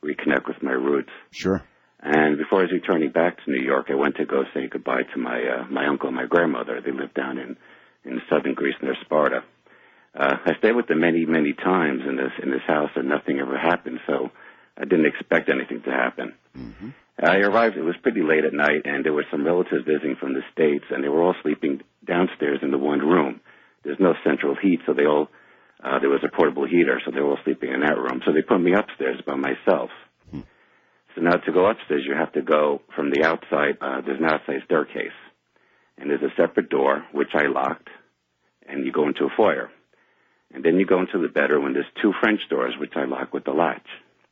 reconnect with my roots. Sure. And before I was returning back to New York, I went to go say goodbye to my uncle and my grandmother. They lived down in southern Greece near Sparta. I stayed with them many, many times in this house, and nothing ever happened, so I didn't expect anything to happen. Mm-hmm. I arrived, it was pretty late at night, and there were some relatives visiting from the States, and they were all sleeping downstairs in the one room. There's no central heat, so there was a portable heater, so they were all sleeping in that room. So they put me upstairs by myself. Hmm. So now to go upstairs, you have to go from the outside. There's an outside staircase, and there's a separate door, which I locked, and you go into a foyer. And then you go into the bedroom, and there's two French doors, which I lock with the latch.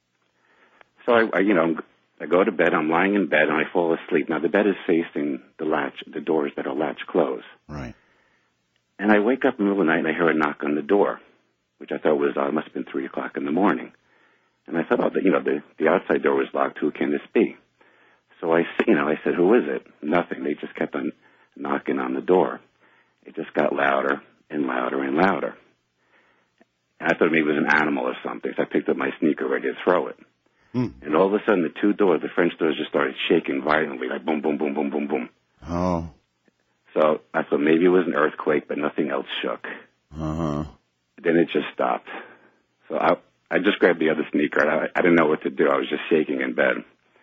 So I go to bed, I'm lying in bed, and I fall asleep. Now, the bed is facing the doors that are latch closed. Right. And I wake up in the middle of the night, and I hear a knock on the door, which I thought was, it must have been 3 o'clock in the morning. And I thought, the outside door was locked. Who can this be? So I said, who is it? Nothing. They just kept on knocking on the door. It just got louder and louder and louder. And I thought maybe it was an animal or something, so I picked up my sneaker ready to throw it. And all of a sudden, the two doors, the French doors, just started shaking violently, like boom, boom, boom, boom, boom, boom. Oh. So I thought maybe it was an earthquake, but nothing else shook. Uh-huh. Then it just stopped. So I just grabbed the other sneaker. I didn't know what to do. I was just shaking in bed.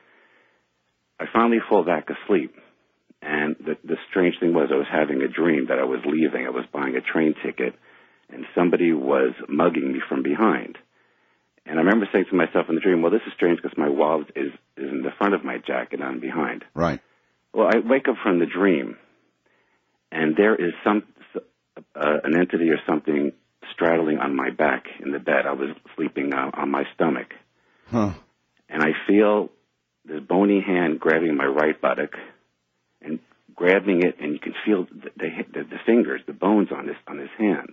I finally fall back asleep. And the strange thing was I was having a dream that I was leaving. I was buying a train ticket, and somebody was mugging me from behind. And I remember saying to myself in the dream, well, this is strange because my wallet is in the front of my jacket and I'm behind. Right. Well, I wake up from the dream, and there is an entity or something straddling on my back in the bed. I was sleeping on my stomach. Huh. And I feel this bony hand grabbing my right buttock and grabbing it, and you can feel the fingers, the bones on his hand.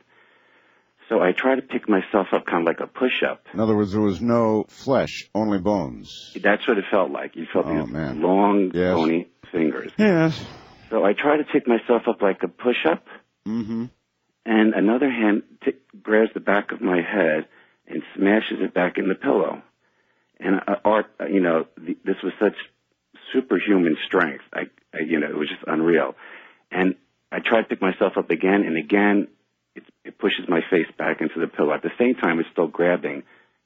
So I tried to pick myself up, kind of like a push-up. In other words, there was no flesh, only bones. That's what it felt like. You felt these long, bony fingers. Yes. So I tried to pick myself up like a push-up. Mm-hmm. And another hand grabs the back of my head and smashes it back in the pillow. And this was such superhuman strength. It was just unreal. And I tried to pick myself up again and again. It pushes my face back into the pillow. At the same time, it's still grabbing,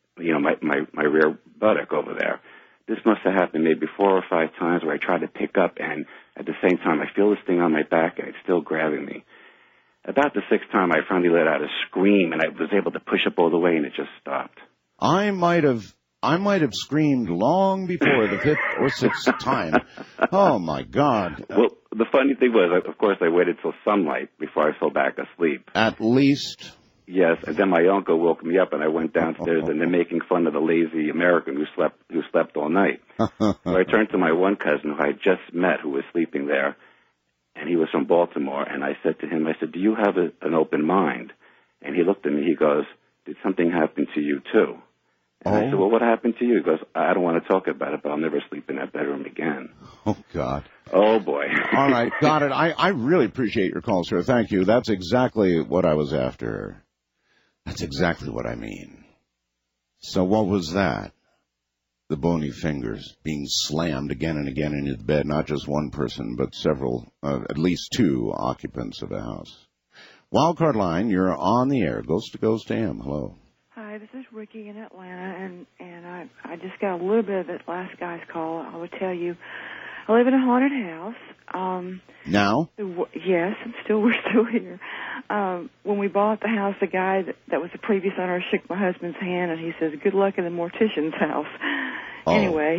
my rear buttock over there. This must have happened maybe 4 or 5 times where I tried to pick up, and at the same time, I feel this thing on my back, and it's still grabbing me. About the 6th time, I finally let out a scream, and I was able to push up all the way, and it just stopped. I might have screamed long before the 5th or 6th time. Oh, my God. Well, the funny thing was, of course, I waited till sunlight before I fell back asleep. At least? Yes, and then my uncle woke me up, and I went downstairs, and they're making fun of the lazy American who slept all night. So I turned to my one cousin who I had just met, who was sleeping there, and he was from Baltimore, and I said to him, do you have an open mind? And he looked at me, he goes, did something happen to you too? And I said, well, what happened to you? He goes, I don't want to talk about it, but I'll never sleep in that bedroom again. Oh, God. Oh, boy. All right, got it. I really appreciate your call, sir. Thank you. That's exactly what I was after. That's exactly what I mean. So what was that? The bony fingers being slammed again and again into the bed, not just one person, but several, at least 2 occupants of the house. Wildcard line, you're on the air. Ghost to Ghost AM. Hello. Hi, this is Ricky in Atlanta, and I just got a little bit of that last guy's call. I would tell you, I live in a haunted house. Now? Yes, we're still here. When we bought the house, the guy that was the previous owner shook my husband's hand, and he says, good luck in the mortician's house. Oh. Anyway,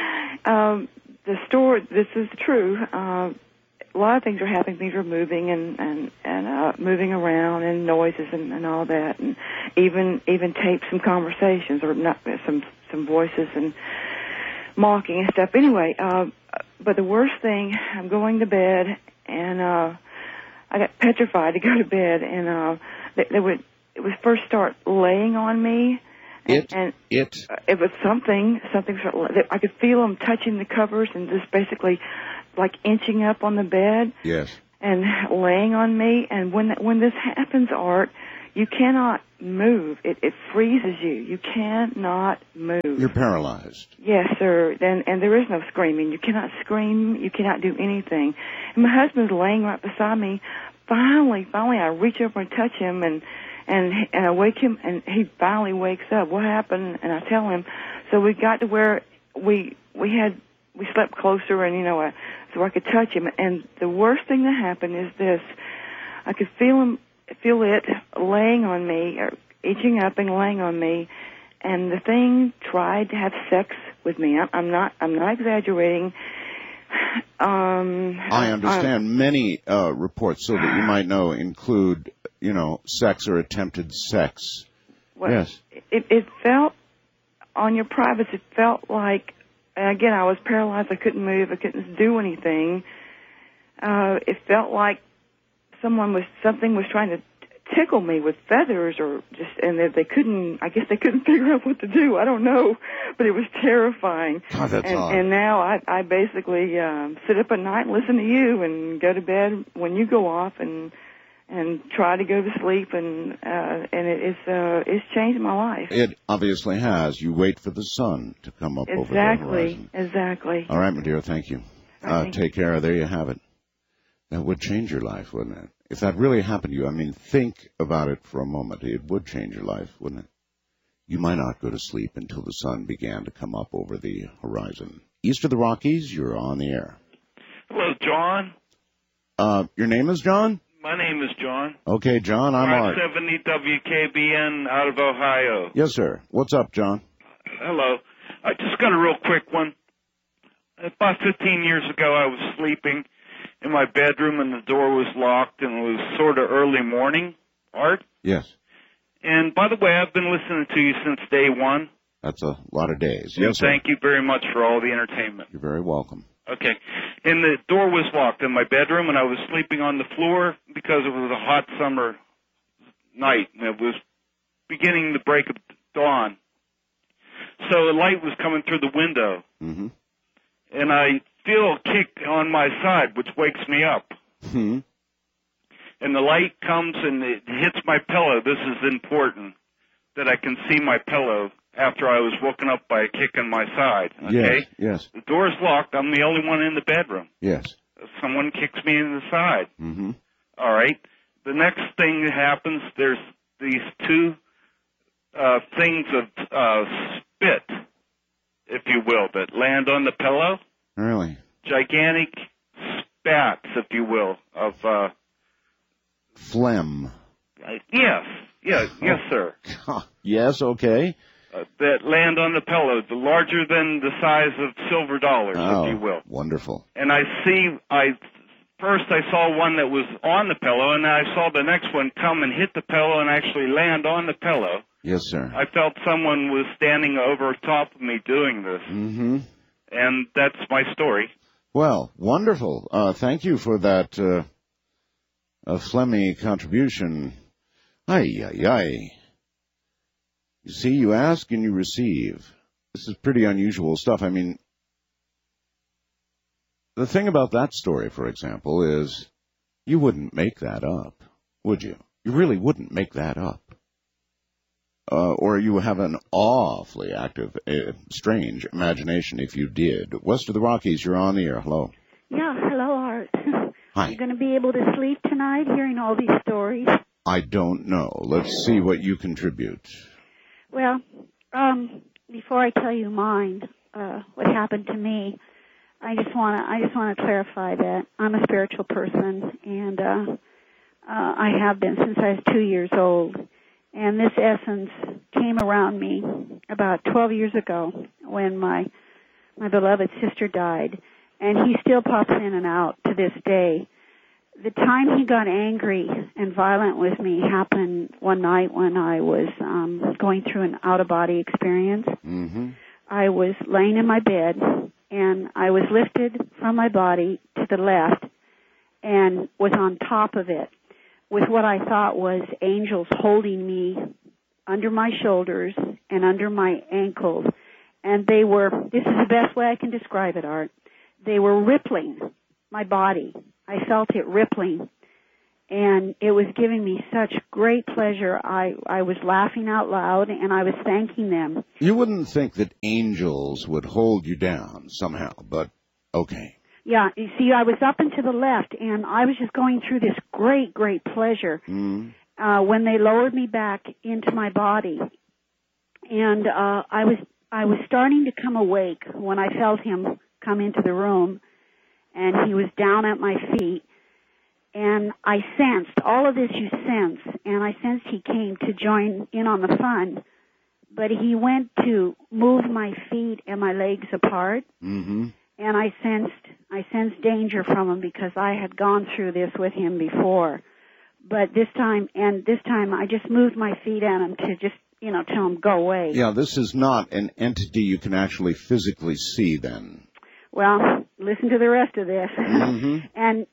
the story, this is true. A lot of things are happening. Things are moving and moving around, and noises and all that, and even taped some conversations or not, some voices and mocking and stuff. Anyway, but the worst thing, I'm going to bed, and I got petrified to go to bed, and it would first start laying on me. It was something. I could feel them touching the covers and just basically like inching up on the bed. Yes. And laying on me. And when this happens, Art, you cannot move. It freezes you. You cannot move. You're paralyzed. Yes, sir. And there is no screaming. You cannot scream. You cannot do anything. And my husband's laying right beside me. Finally, I reach over and touch him, and I wake him, and he finally wakes up. What happened? And I tell him. So we got to where we slept closer, and so I could touch him. And the worst thing that happened is this: I could feel it laying on me, or itching up and laying on me, and the thing tried to have sex with me. I'm not exaggerating. I understand. Many reports, so that you might know, include, sex or attempted sex. Well, yes. It felt, on your privates, it felt like, and again, I was paralyzed. I couldn't move. I couldn't do anything. It felt like something was trying to tickle me with feathers, and they couldn't figure out what to do. I don't know, but it was terrifying. God, that's odd. And now I basically sit up at night and listen to you, and go to bed when you go off, and try to go to sleep, and it's changed my life. It obviously has. You wait for the sun to come up over the horizon. Exactly. All right, my dear, thank you. Take care. There you have it. That would change your life, wouldn't it? If that really happened to you, think about it for a moment. It would change your life, wouldn't it? You might not go to sleep until the sun began to come up over the horizon. East of the Rockies, you're on the air. Hello, John. Your name is John? My name is John. Okay, John, I'm Art. 570 WKBN out of Ohio. Yes, sir. What's up, John? Hello. I just got a real quick one. About 15 years ago, I was sleeping in my bedroom, and the door was locked, and it was sort of early morning, Art. Yes. And by the way, I've been listening to you since day one. That's a lot of days. Yes, sir. Thank you very much for all the entertainment. You're very welcome. Okay. And the door was locked in my bedroom, and I was sleeping on the floor because it was a hot summer night, and it was beginning the break of dawn. So a light was coming through the window, and I feel a kick on my side, which wakes me up. And the light comes and it hits my pillow. This is important, that I can see my pillow after I was woken up by a kick in my side. Okay? Yes. The door's locked. I'm the only one in the bedroom. Yes. Someone kicks me in the side. All right. The next thing that happens, there's these two things of spit, if you will, that land on the pillow. Really? Gigantic spats, if you will, of phlegm. Yes. Yes, sir. Yes, okay. That land on the pillow, larger than the size of silver dollars, if you will. Wonderful. And first I saw one that was on the pillow, and I saw the next one come and hit the pillow and actually land on the pillow. Yes, sir. I felt someone was standing over top of me doing this. And that's my story. Well, wonderful. Thank you for that phlegmy contribution. Ay. You see, you ask and you receive. This is pretty unusual stuff. The thing about that story, for example, is you wouldn't make that up, would you? You really wouldn't make that up. Or you have an awfully active, strange imagination if you did. West of the Rockies, you're on the air. Hello. Yeah, hello, Art. Hi. You going to be able to sleep tonight hearing all these stories? I don't know. Let's see what you contribute. Well, before I tell you mine, what happened to me, I just want to clarify that I'm a spiritual person, and I have been since I was 2 years old. And this essence came around me about 12 years ago when my beloved sister died, and he still pops in and out to this day. The time he got angry and violent with me happened one night when I was going through an out-of-body experience. I was laying in my bed, and I was lifted from my body to the left and was on top of it, with what I thought was angels holding me under my shoulders and under my ankles. And they were, this is the best way I can describe it, Art, they were rippling my body. I felt it rippling. And it was giving me such great pleasure. I was laughing out loud, and I was thanking them. You wouldn't think that angels would hold you down somehow, but okay. Yeah, you see, I was up and to the left, and I was just going through this great, great pleasure when they lowered me back into my body. And I was starting to come awake when I felt him come into the room, and he was down at my feet. And I sensed, all of this you sense, and I sensed he came to join in on the fun, but he went to move my feet and my legs apart, and I sensed danger from him because I had gone through this with him before. But this time I just moved my feet at him to just, tell him go away. Yeah, this is not an entity you can actually physically see then. Well, listen to the rest of this. And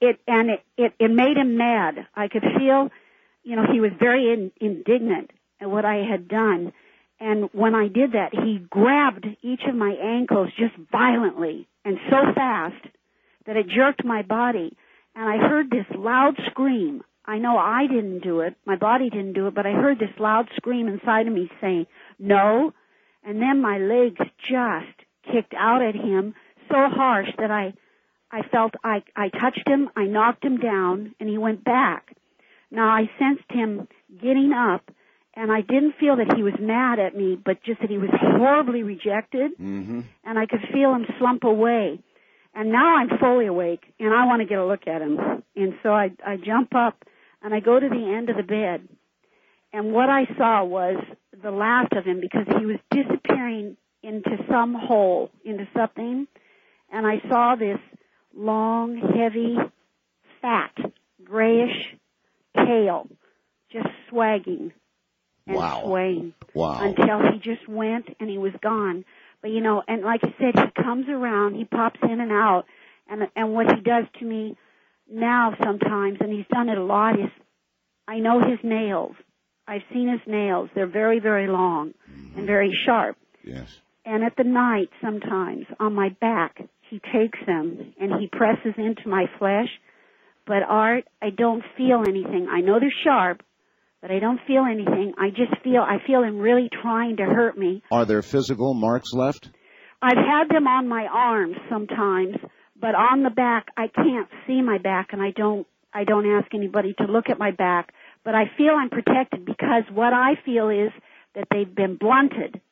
it made him mad. I could feel, he was very indignant at what I had done. And when I did that, he grabbed each of my ankles just violently and so fast that it jerked my body. And I heard this loud scream. I know I didn't do it. My body didn't do it, but I heard this loud scream inside of me saying, no. And then my legs just kicked out at him so harsh that I felt I touched him, I knocked him down, and he went back. Now, I sensed him getting up, and I didn't feel that he was mad at me, but just that he was horribly rejected, and I could feel him slump away. And now I'm fully awake, and I want to get a look at him. And so I jump up, and I go to the end of the bed. And what I saw was the last of him because he was disappearing into some hole, into something. And I saw this long, heavy, fat, grayish tail just swagging and swaying until he just went and he was gone. But, and like I said, he comes around, he pops in and out, and what he does to me now sometimes, and he's done it a lot, is I know his nails. I've seen his nails. They're very, very long and very sharp. Yes. And at the night, sometimes, on my back, he takes them and he presses into my flesh. But, Art, I don't feel anything. I know they're sharp, but I don't feel anything. I feel him really trying to hurt me. Are there physical marks left? I've had them on my arms sometimes, but on the back, I can't see my back, and I don't ask anybody to look at my back. But I feel I'm protected because what I feel is that they've been blunted.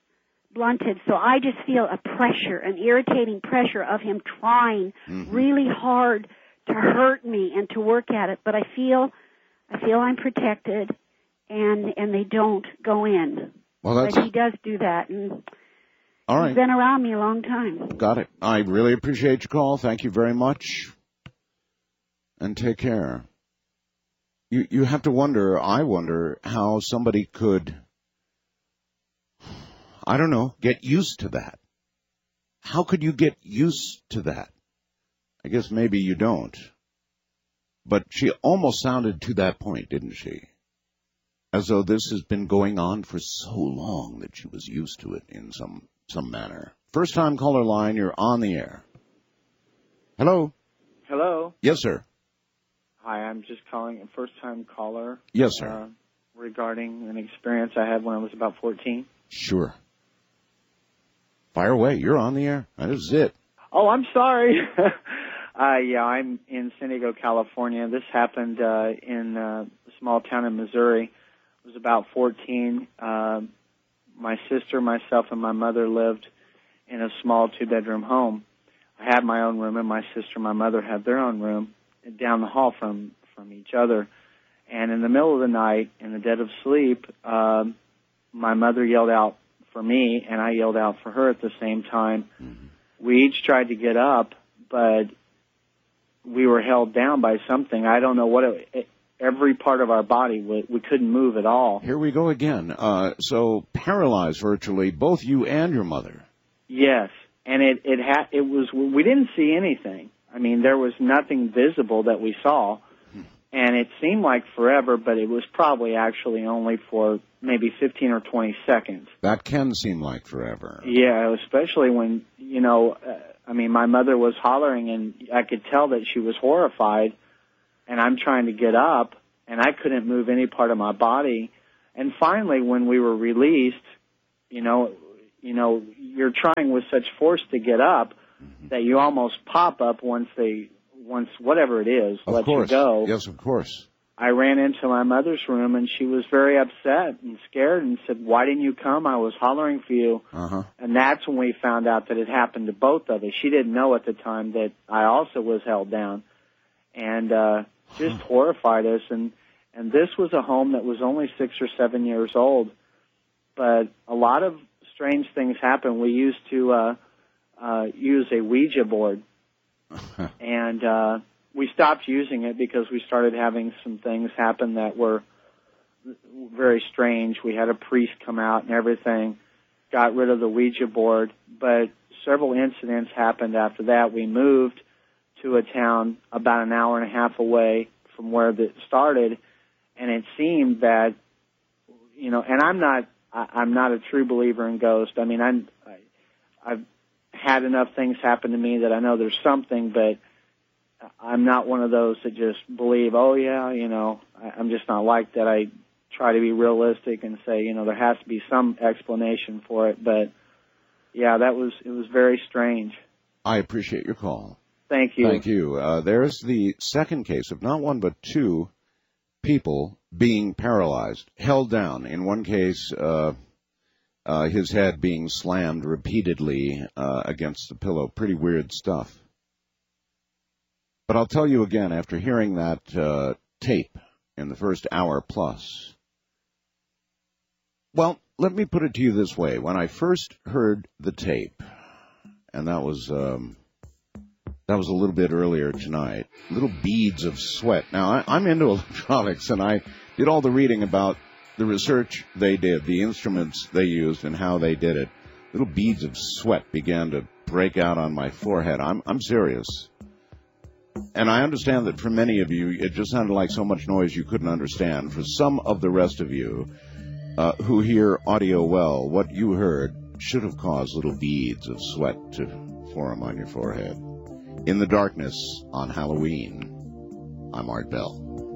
So I just feel a pressure, an irritating pressure of him trying really hard to hurt me and to work at it. But I feel I'm protected, and they don't go in. Well, but he does do that, and all right. He's been around me a long time. Got it. I really appreciate your call. Thank you very much, and take care. You have to wonder, I wonder how somebody could, I don't know, get used to that. How could you get used to that? I guess maybe you don't. But she almost sounded to that point, didn't she? As though this has been going on for so long that she was used to it in some manner. First time caller line, you're on the air. Hello? Hello? Yes, sir. Hi, I'm just calling a first-time caller. Yes, sir. Regarding an experience I had when I was about 14. Sure. Fire away. You're on the air. That is it. Oh, I'm sorry. Yeah, I'm in San Diego, California. This happened in a small town in Missouri. I was about 14. My sister, myself, and my mother lived in a small two-bedroom home. I had my own room, and my sister and my mother had their own room down the hall from each other. And in the middle of the night, in the dead of sleep, my mother yelled out for me, and I yelled out for her at the same time. We each tried to get up, but we were held down by something. I don't know what every part of our body, we couldn't move at all. Here we go again. So paralyzed virtually, both you and your mother. Yes, and it was. We didn't see anything. I mean, there was nothing visible that we saw, and it seemed like forever, but it was probably actually only for maybe 15 or 20 seconds. That can seem like forever. Yeah, especially when, I mean, my mother was hollering, and I could tell that she was horrified, and I'm trying to get up, and I couldn't move any part of my body. And finally, when we were released, you're trying with such force to get up that you almost pop up once whatever it is lets you go. Yes, of course. I ran into my mother's room, and she was very upset and scared and said, "Why didn't you come? I was hollering for you." Uh-huh. And that's when we found out that it happened to both of us. She didn't know at the time that I also was held down, and just horrified us. And this was a home that was only 6 or 7 years old, but a lot of strange things happened. We used to use a Ouija board, and we stopped using it because we started having some things happen that were very strange. We had a priest come out and everything, got rid of the Ouija board, but several incidents happened after that. We moved to a town about an hour and a half away from where it started, and it seemed that, and I'm not a true believer in ghosts. I mean, I've had enough things happen to me that I know there's something, but I'm not one of those that just believe, oh yeah, I'm just not like that. I try to be realistic and say, there has to be some explanation for it. But yeah, it was very strange. I appreciate your call. Thank you. Thank you. There's the second case of not one but two people being paralyzed, held down. In one case, his head being slammed repeatedly against the pillow. Pretty weird stuff. But I'll tell you again, after hearing that tape in the first hour plus, well, let me put it to you this way. When I first heard the tape, and that was a little bit earlier tonight, little beads of sweat. Now, I'm into electronics, and I did all the reading about the research they did, the instruments they used, and how they did it. Little beads of sweat began to break out on my forehead. I'm serious. And I understand that for many of you, it just sounded like so much noise you couldn't understand. For some of the rest of you who hear audio well, what you heard should have caused little beads of sweat to form on your forehead. In the darkness on Halloween, I'm Art Bell.